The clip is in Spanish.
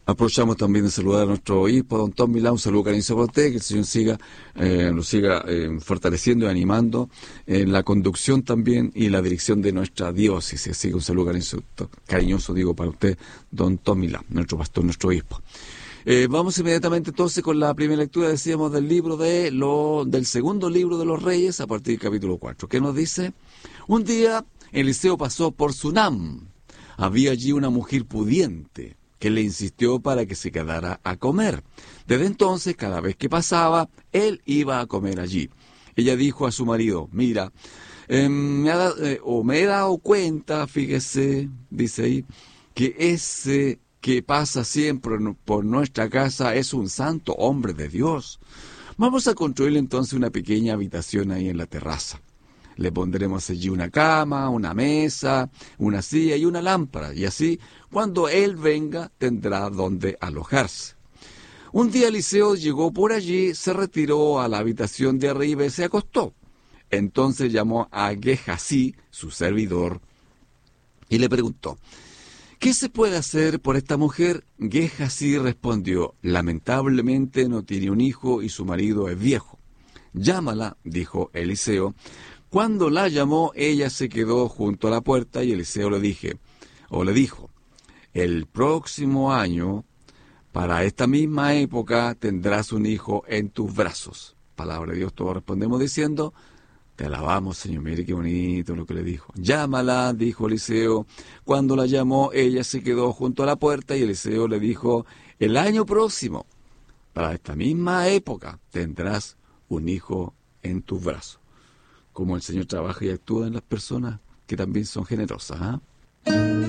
Aprovechamos también de saludar a nuestro obispo, don Tom Milán, un saludo cariñoso para usted, que el Señor nos siga fortaleciendo y animando en la conducción también y la dirección de nuestra diócesis. Así que un saludo cariñoso para usted, don Tom Milán, nuestro pastor, nuestro obispo. Vamos inmediatamente entonces con la primera lectura, decíamos, del del segundo libro de los Reyes, a partir del capítulo 4. ¿Qué nos dice? Un día Eliseo pasó por Sunam. Había allí una mujer pudiente que le insistió para que se quedara a comer. Desde entonces, cada vez que pasaba, él iba a comer allí. Ella dijo a su marido: mira, me he dado cuenta, fíjese, dice ahí, que ese que pasa siempre por nuestra casa es un santo hombre de Dios. Vamos a construirle entonces una pequeña habitación ahí en la terraza. Le pondremos allí una cama, una mesa, una silla y una lámpara, y así, cuando él venga, tendrá donde alojarse. Un día Eliseo llegó por allí, se retiró a la habitación de arriba y se acostó. Entonces llamó a Gehazi, su servidor, y le preguntó: ¿qué se puede hacer por esta mujer? Gehazi respondió: lamentablemente no tiene un hijo y su marido es viejo. Llámala, dijo Eliseo. Cuando la llamó, ella se quedó junto a la puerta y Eliseo le dijo: el próximo año, para esta misma época, tendrás un hijo en tus brazos. Palabra de Dios, todos respondemos diciendo: te alabamos, Señor. Mire qué bonito lo que le dijo. Llámala, dijo Eliseo. Cuando la llamó, ella se quedó junto a la puerta y Eliseo le dijo: el año próximo, para esta misma época, tendrás un hijo en tus brazos. Como el Señor trabaja y actúa en las personas que también son generosas, ¿ah?